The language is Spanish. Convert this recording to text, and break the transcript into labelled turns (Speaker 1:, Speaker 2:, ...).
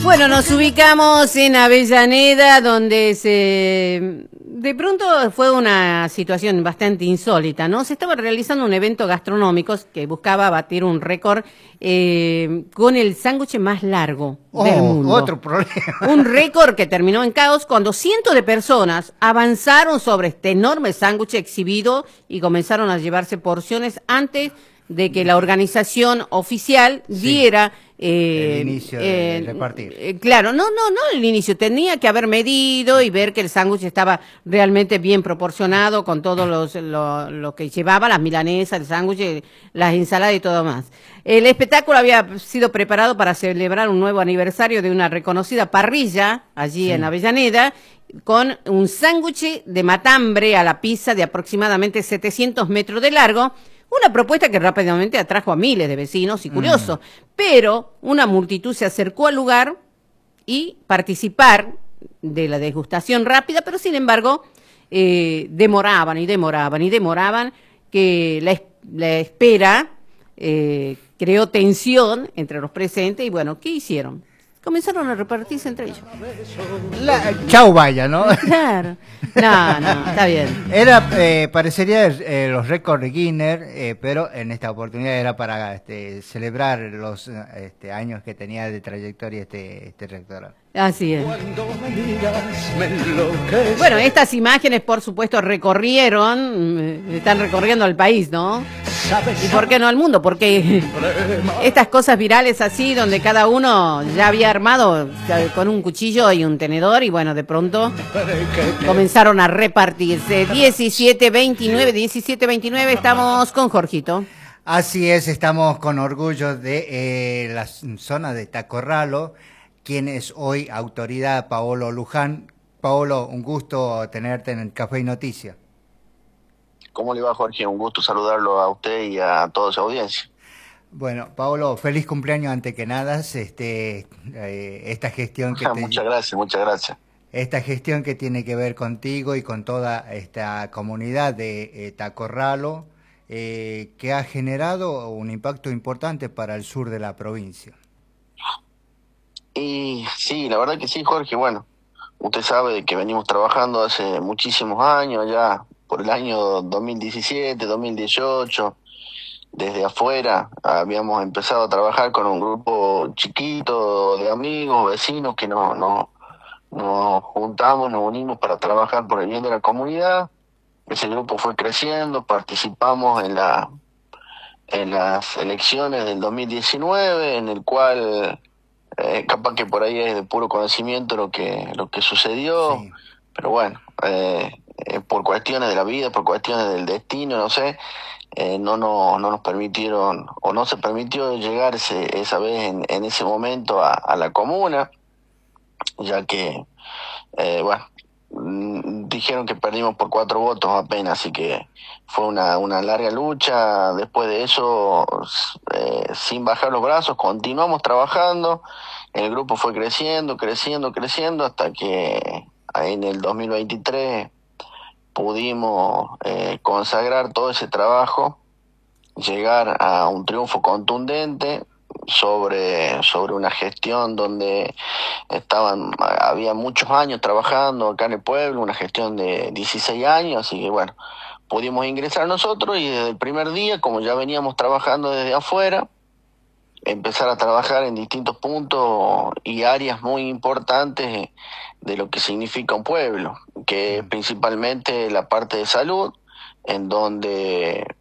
Speaker 1: Bueno, nos ubicamos en Avellaneda, donde de pronto fue una situación bastante insólita, ¿no? Se estaba realizando un evento gastronómico que buscaba batir un récord con el sándwich más largo del mundo.
Speaker 2: Otro problema.
Speaker 1: Un récord que terminó en caos cuando cientos de personas avanzaron sobre este enorme sándwich exhibido y comenzaron a llevarse porciones antes de que la organización oficial diera
Speaker 2: el inicio de repartir.
Speaker 1: Claro, no el inicio, tenía que haber medido y ver que el sándwich estaba realmente bien proporcionado con todo lo que llevaba, las milanesas, el sándwich, las ensaladas y todo más. El espectáculo había sido preparado para celebrar un nuevo aniversario de una reconocida parrilla allí en Avellaneda, con un sándwich de matambre a la pizza de aproximadamente 700 metros de largo. Una propuesta que rápidamente atrajo a miles de vecinos y curiosos, pero una multitud se acercó al lugar y participar de la degustación rápida, pero sin embargo demoraban, que la espera creó tensión entre los presentes y bueno, ¿qué hicieron? Comenzaron a repartirse entre ellos.
Speaker 2: Chau vaya, ¿no?
Speaker 1: Claro. No, está bien.
Speaker 2: Era, parecería los récords de Guinness, pero en esta oportunidad era para celebrar los años que tenía de trayectoria este restaurante.
Speaker 1: Así es. Bueno, estas imágenes, por supuesto, están recorriendo el país, ¿no? ¿Y por qué no al mundo? Porque estas cosas virales así, donde cada uno ya había armado con un cuchillo y un tenedor, y bueno, de pronto comenzaron a repartirse. 17:29, estamos con Jorgito.
Speaker 2: Así es, estamos con orgullo de la zona de Tacorralo, quien es hoy autoridad, Paolo Luján. Paolo, un gusto tenerte en el Café y Noticias.
Speaker 3: ¿Cómo le va, Jorge? Un gusto saludarlo a usted y a toda su audiencia.
Speaker 2: Bueno, Paolo, feliz cumpleaños ante que nada. Esta gestión que
Speaker 3: Muchas gracias.
Speaker 2: Esta gestión que tiene que ver contigo y con toda esta comunidad de Tacorralo, que ha generado un impacto importante para el sur de la provincia.
Speaker 3: Y sí, la verdad que sí, Jorge. Bueno, usted sabe de que venimos trabajando hace muchísimos años, ya por el año 2017, 2018, desde afuera habíamos empezado a trabajar con un grupo chiquito de amigos, vecinos, que nos juntamos, nos unimos para trabajar por el bien de la comunidad. Ese grupo fue creciendo, participamos en las elecciones del 2019, en el cual capaz que por ahí es de puro conocimiento lo que sucedió, sí. Pero bueno, por cuestiones de la vida, por cuestiones del destino, no sé, no nos permitieron, o no se permitió llegar esa vez en ese momento a la comuna, ya que, bueno, dijeron que perdimos por 4 votos apenas, así que fue una larga lucha. Después de eso, sin bajar los brazos, continuamos trabajando. El grupo fue creciendo, hasta que en el 2023 pudimos consagrar todo ese trabajo, llegar a un triunfo contundente sobre una gestión donde había muchos años trabajando acá en el pueblo, una gestión de 16 años, así que bueno, pudimos ingresar nosotros y desde el primer día, como ya veníamos trabajando desde afuera, empezar a trabajar en distintos puntos y áreas muy importantes de lo que significa un pueblo, que es principalmente la parte de salud, en donde